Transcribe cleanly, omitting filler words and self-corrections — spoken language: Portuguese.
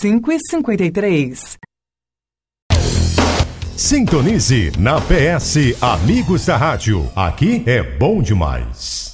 5h53. Sintonize na PS Amigos da Rádio. Aqui é bom demais.